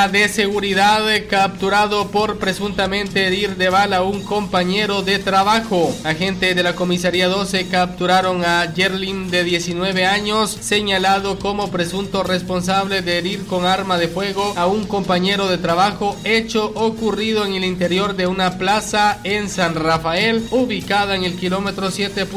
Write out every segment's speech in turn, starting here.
guardia de seguridad capturado por presuntamente herir de bala a un compañero de trabajo. Agentes de la comisaría 12 capturaron a Yerlin, de 19 años, señalado como presunto responsable de herir con arma de fuego a un compañero de trabajo, hecho ocurrido en el interior de una plaza en San Rafael, ubicada en el kilómetro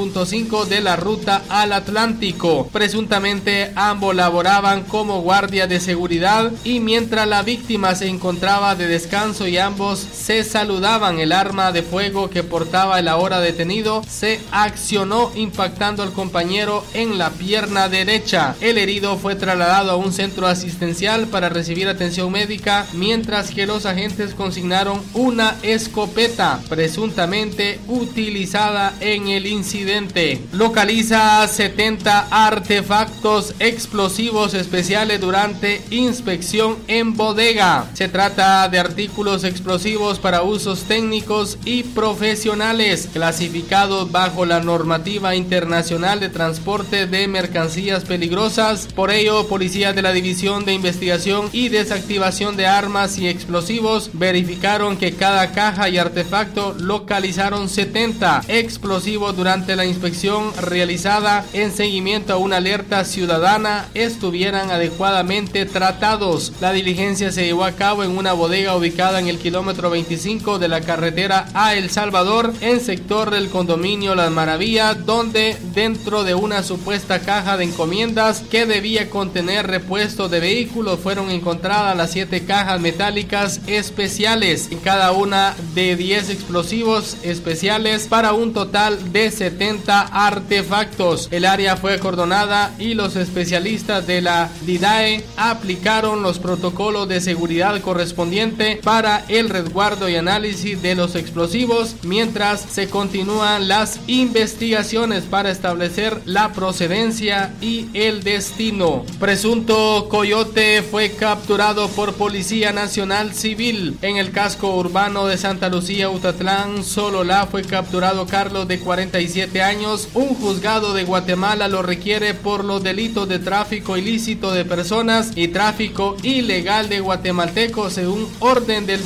7.5 de la ruta al Atlántico. Presuntamente ambos laboraban como guardia de seguridad y mientras la víctima se encontraba de descanso y ambos se saludaban, el arma de fuego que portaba el ahora detenido se accionó impactando al compañero en la pierna derecha. El herido fue trasladado a un centro asistencial para recibir atención médica, mientras que los agentes consignaron una escopeta presuntamente utilizada en el incidente. Localiza 70 artefactos explosivos especiales durante inspección en bodega. Se trata de artículos explosivos para usos técnicos y profesionales, clasificados bajo la normativa internacional de transporte de mercancías peligrosas. Por ello, policías de la División de Investigación y Desactivación de Armas y Explosivos verificaron que cada caja y artefacto localizaron 70 explosivos durante la inspección realizada en seguimiento a una alerta ciudadana estuvieran adecuadamente tratados. La diligencia se llevó a cabo en una bodega ubicada en el kilómetro 25 de la carretera a El Salvador, en sector del condominio Las Maravillas, donde dentro de una supuesta caja de encomiendas que debía contener repuestos de vehículos fueron encontradas las 7 cajas metálicas especiales, en cada una de 10 explosivos especiales, para un total de 70 artefactos. El área fue acordonada y los especialistas de la DIDAE aplicaron los protocolos de seguridad correspondiente para el resguardo y análisis de los explosivos, mientras se continúan las investigaciones para establecer la procedencia y el destino. Presunto coyote fue capturado por Policía Nacional Civil en el casco urbano de Santa Lucía, Utatlán, Sololá. Fue capturado Carlos, de 47 años. Un juzgado de Guatemala lo requiere por los delitos de tráfico ilícito de personas y tráfico ilegal de guatemaltecos, según orden del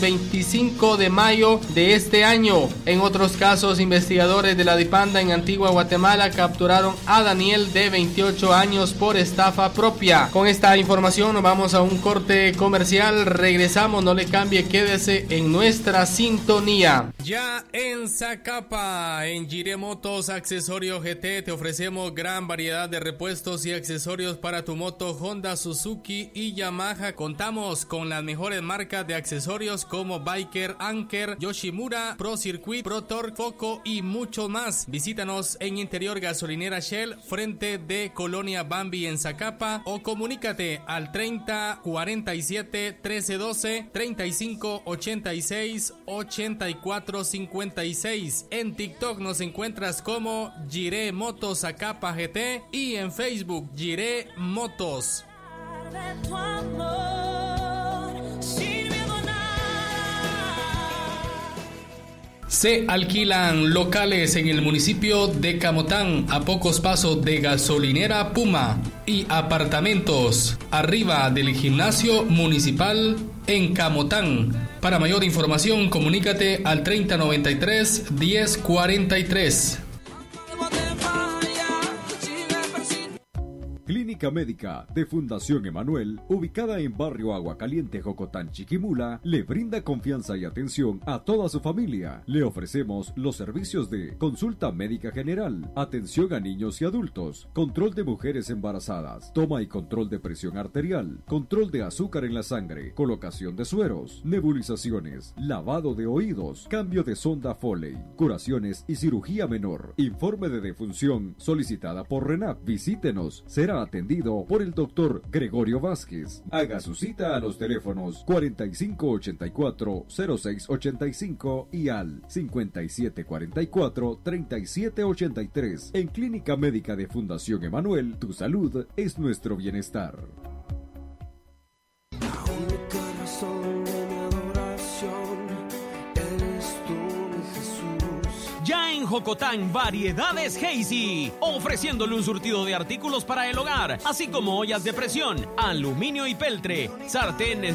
25 de mayo de este año. En otros casos, investigadores de la DIPANDA en Antigua Guatemala capturaron a Daniel, de 28 años, por estafa propia. Con esta información nos vamos a un corte comercial. Regresamos, no le cambie, quédese en nuestra sintonía. Ya en Zacapa, en Jiré Motos Accesorio GT, te ofrecemos gran variedad de repuestos y accesorios para tu moto Honda, Suzuki y Yamaha. Contamos con las mejores marcas de accesorios como Biker, Anker, Yoshimura, Pro Circuit, Pro Torque, Foco y mucho más. Visítanos en Interior Gasolinera Shell, frente de Colonia Bambi en Zacapa, o comunícate al 30 47 13 12, 35 86 84 56. En TikTok nos encuentras como Jiré Motos Zacapa GT y en Facebook Jiré Motos. Se alquilan locales en el municipio de Camotán, a pocos pasos de Gasolinera Puma, y apartamentos arriba del gimnasio municipal en Camotán. Para mayor información, comunícate al 3093 1043. Clínica Médica de Fundación Emanuel, ubicada en Barrio Agua Caliente, Jocotán, Chiquimula, le brinda confianza y atención a toda su familia. Le ofrecemos los servicios de consulta médica general, atención a niños y adultos, control de mujeres embarazadas, toma y control de presión arterial, control de azúcar en la sangre, colocación de sueros, nebulizaciones, lavado de oídos, cambio de sonda Foley, curaciones y cirugía menor. Informe de defunción solicitada por RENAP. Visítenos, será atendido por el doctor Gregorio Vázquez. Haga su cita a los teléfonos 4584-0685 y al 5744-3783. En Clínica Médica de Fundación Emanuel, tu salud es nuestro bienestar. Ya en Jocotán, Variedades Hazy, ofreciéndole un surtido de artículos para el hogar, así como ollas de presión, aluminio y peltre, sartenes,